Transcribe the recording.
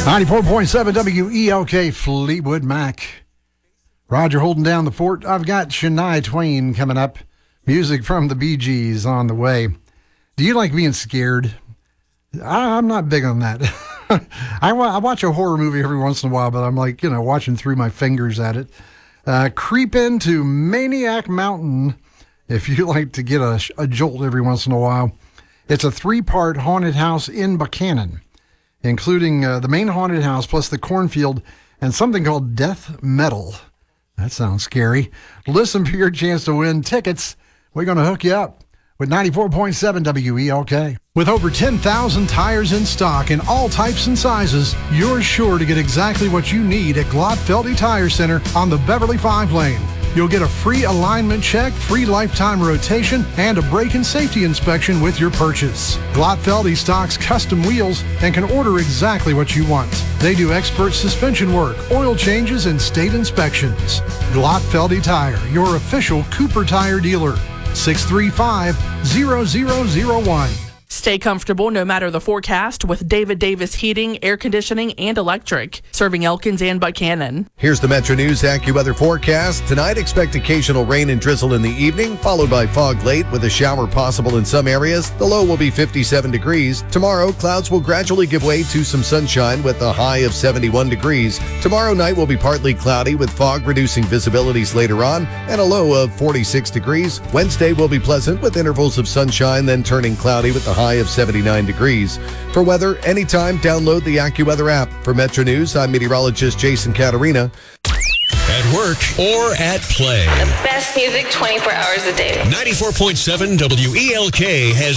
94.7 WELK Fleetwood Mac. Roger holding down the fort. I've got Shania Twain coming up. Music from the Bee Gees on the way. Do you like being scared? I'm not big on that. I watch a horror movie every once in a while, but I'm like, watching through my fingers at it. Creep into Maniac Mountain if you like to get a jolt every once in a while. It's a 3-part haunted house in Buchanan, including the main haunted house plus the cornfield and something called Death Metal. That sounds scary. Listen for your chance to win tickets. We're going to hook you up with 94.7 WELK. With over 10,000 tires in stock in all types and sizes, you're sure to get exactly what you need at Glotfeldy Tire Center on the Beverly 5 lane. You'll get a free alignment check, free lifetime rotation, and a brake and safety inspection with your purchase. Glotfeldy stocks custom wheels and can order exactly what you want. They do expert suspension work, oil changes, and state inspections. Glotfeldy Tire, your official Cooper Tire dealer. 635-0001. Stay comfortable no matter the forecast with David Davis Heating, Air Conditioning, and Electric, serving Elkins and Buchanan. Here's the Metro News AccuWeather forecast. Tonight, expect occasional rain and drizzle in the evening, followed by fog late with a shower possible in some areas. The low will be 57 degrees. Tomorrow, clouds will gradually give way to some sunshine with a high of 71 degrees. Tomorrow night will be partly cloudy with fog reducing visibilities later on and a low of 46 degrees. Wednesday will be pleasant with intervals of sunshine, then turning cloudy with a high of 79 degrees. For weather, anytime, download the AccuWeather app. For Metro News, I'm meteorologist Jason Caterina. At work or at play. The best music 24 hours a day. 94.7 WELK has